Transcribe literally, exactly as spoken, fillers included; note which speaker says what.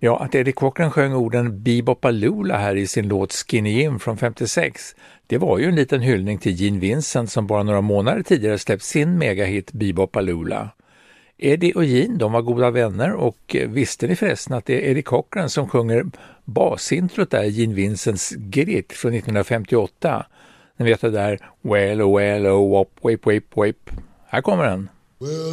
Speaker 1: Ja, att Eddie Cochran sjöng orden Bebopalula här i sin låt Skinny Jim från femtiosex, det var ju en liten hyllning till Gene Vincent som bara några månader tidigare släppt sin megahit Bebopalula. Eddie och Gene, de var goda vänner, och visste ni förresten att det är Eddie Cochran som sjunger basintrot där i Gene Vincents Get It från nittonhundrafemtioåtta. Ni vet det där Well, oh, well, oh, wop, wip, wip, wip. Här kommer den.
Speaker 2: Well,